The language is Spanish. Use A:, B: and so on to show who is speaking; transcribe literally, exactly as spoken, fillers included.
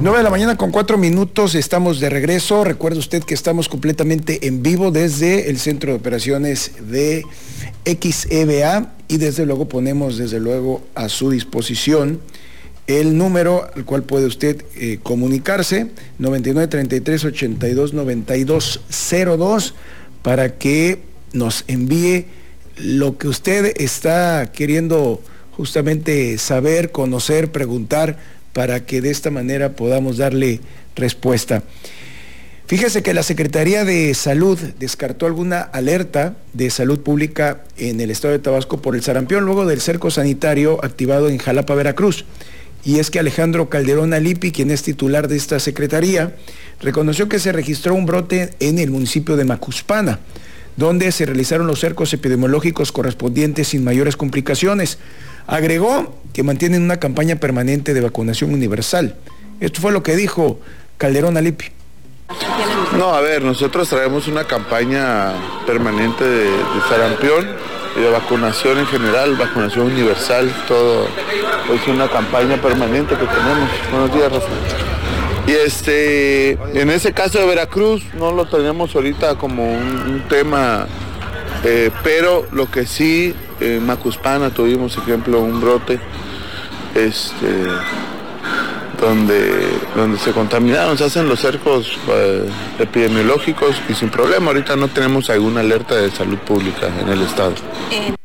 A: nueve de la mañana con cuatro minutos, estamos de regreso. Recuerde usted que estamos completamente en vivo desde el Centro de Operaciones de X E B A y desde luego ponemos desde luego a su disposición el número al cual puede usted eh, comunicarse, noventa y nueve, treinta y tres, ochenta y dos, noventa y dos, cero dos, para que nos envíe lo que usted está queriendo justamente saber, conocer, preguntar, para que de esta manera podamos darle respuesta. Fíjese que la Secretaría de Salud descartó alguna alerta de salud pública en el estado de Tabasco por el sarampión luego del cerco sanitario activado en Jalapa, Veracruz. Y es que Alejandro Calderón Alipi, quien es titular de esta secretaría, reconoció que se registró un brote en el municipio de Macuspana, donde se realizaron los cercos epidemiológicos correspondientes sin mayores complicaciones. Agregó que mantienen una campaña permanente de vacunación universal. Esto fue lo que dijo Calderón Alipi.
B: No, a ver, nosotros traemos una campaña permanente de, de sarampión y de vacunación en general, vacunación universal, todo es una campaña permanente que tenemos. Buenos días, Rafa. Y este, en ese caso de Veracruz no lo tenemos ahorita como un, un tema, eh, pero lo que sí, en Macuspana tuvimos, ejemplo, un brote, este, donde, donde se contaminaron, se hacen los cercos eh, epidemiológicos y sin problema. Ahorita no tenemos alguna alerta de salud pública en el estado. Eh.